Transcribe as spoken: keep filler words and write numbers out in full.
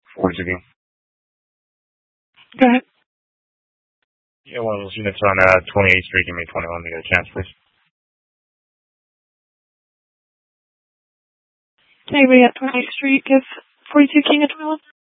forty-two King. Go ahead. Yeah, one of those units on uh, twenty-eighth Street, give me twenty-one to get a chance, please. Anybody at twenty-eighth Street give forty-two King a twenty-one?